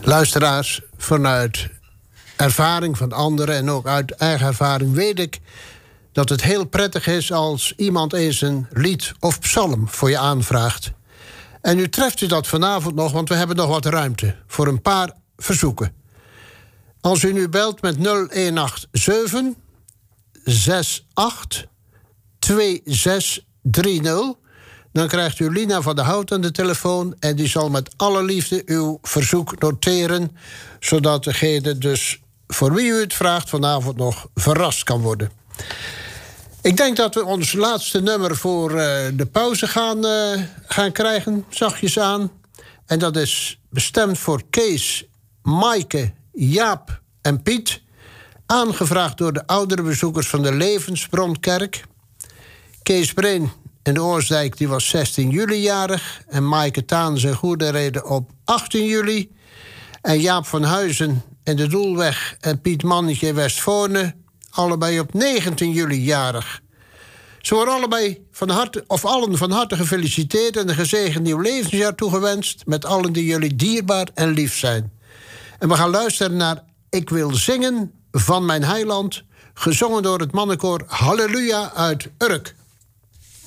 Luisteraars, vanuit ervaring van anderen en ook uit eigen ervaring weet ik dat het heel prettig is als iemand eens een lied of psalm voor je aanvraagt. En nu treft u dat vanavond nog, want we hebben nog wat ruimte voor een paar verzoeken. Als u nu belt met 0187 68 2630... dan krijgt u Lina van der Hout aan de telefoon en die zal met alle liefde uw verzoek noteren, zodat degene dus voor wie u het vraagt vanavond nog verrast kan worden. Ik denk dat we ons laatste nummer voor de pauze gaan krijgen, zachtjes aan. En dat is bestemd voor Kees, Maaike, Jaap en Piet. Aangevraagd door de oudere bezoekers van de Levensbronkerk. Kees Breen in de Oorsdijk die was 16 juli jarig. En Maaike Taan zijn goede reden op 18 juli. En Jaap van Huizen in de Doelweg en Piet Mannetje in Westvoorne, allebei op 19 juli jarig. Ze worden allebei van harte, of allen van harte gefeliciteerd en een gezegend nieuw levensjaar toegewenst, met allen die jullie dierbaar en lief zijn. En we gaan luisteren naar Ik wil zingen van mijn heiland, gezongen door het mannenkoor Halleluja uit Urk.